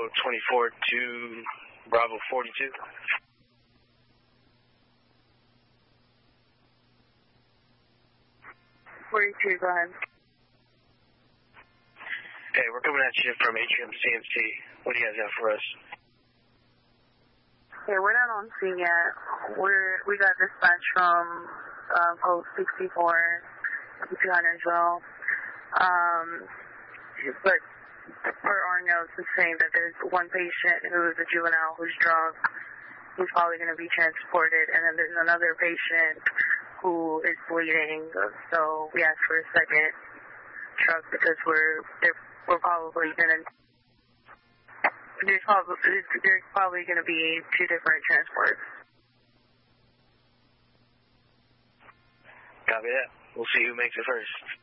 24 to Bravo 42. 42, go ahead. Hey, we're coming at you from Atrium CMC. What do you guys have for us? Okay, we're not on scene yet. We got dispatch from post 64, 200 as well. But per our notes, it's saying that there's one patient who is a juvenile who's drunk, who's probably going to be transported, and then there's another patient who is bleeding. So we asked for a second truck because we're probably going to. There's probably going to be two different transports. Copy that. We'll see who makes it first.